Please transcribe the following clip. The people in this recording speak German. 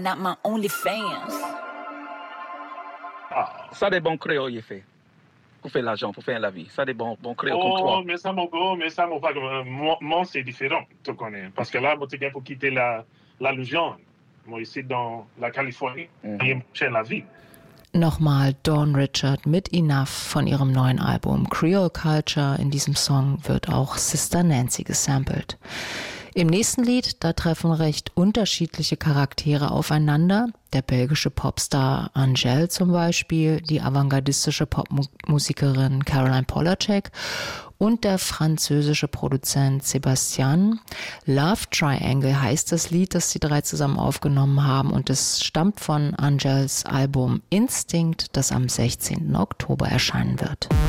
not my only fans. Ça des bons créoles, il fait. Pour faire l'argent, pour faire la vie. Ça des bons créoles comme toi. Mais ça, moi, c'est différent, tu connais. Parce que là, moi, tu pour quitter la Légion. Moi, ici, dans la Californie, j'ai la vie. Nochmal Dawn Richard mit Enough von ihrem neuen Album Creole Culture. In diesem Song wird auch Sister Nancy gesampelt. Im nächsten Lied, da treffen recht unterschiedliche Charaktere aufeinander. Der belgische Popstar Angèle zum Beispiel, die avantgardistische Popmusikerin Caroline Polachek und der französische Produzent Sébastien. Love Triangle heißt das Lied, das die drei zusammen aufgenommen haben, und es stammt von Angèles Album Instinct, das am 16. Oktober erscheinen wird.